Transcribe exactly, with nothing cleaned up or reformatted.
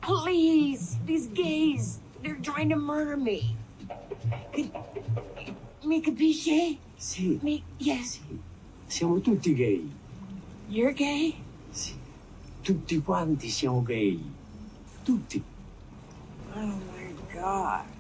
Please, these gays, they're trying to murder me. Could, mi capisce? Sì. Mi, yes. Sì. Siamo tutti gay. You're gay? Sì. Tutti quanti siamo gay. Tutti. Oh my God.